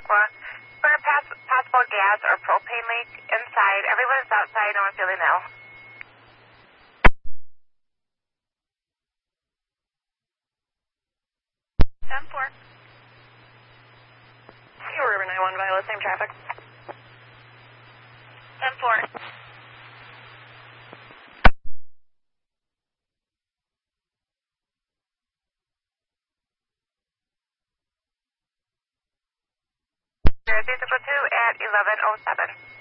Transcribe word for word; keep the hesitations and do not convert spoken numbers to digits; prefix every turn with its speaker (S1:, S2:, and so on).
S1: Aqua. For a pass, possible gas or propane leak inside. Everyone is outside. No one's feeling ill. ten four.
S2: You're River nine one, Viola, same traffic.
S1: ten four. Zero two at eleven oh seven.